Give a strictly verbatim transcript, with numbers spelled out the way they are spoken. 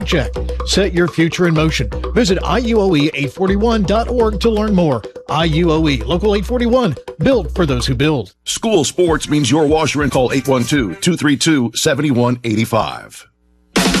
check. Set your future in motion. Visit I U O E eight forty-one dot org to learn more. I U O E, Local eight forty-one, built for those who build. School sports means your washer and call eight one two, two three two, seven one eight five.